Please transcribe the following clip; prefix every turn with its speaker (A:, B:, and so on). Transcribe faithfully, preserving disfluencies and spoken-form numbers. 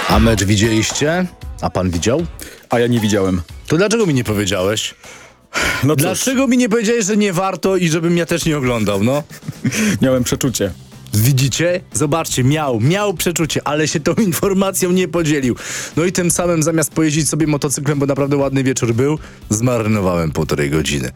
A: A mecz widzieliście? A pan widział?
B: A ja nie widziałem.
A: To dlaczego mi nie powiedziałeś?
B: No cóż,
A: Dlaczego mi nie powiedziałeś, że nie warto i żebym ja też nie oglądał, no?
B: miałem przeczucie.
A: Widzicie? Zobaczcie, miał, miał przeczucie, ale się tą informacją nie podzielił. No i tym samym zamiast pojeździć sobie motocyklem, bo naprawdę ładny wieczór był, zmarnowałem półtorej godziny.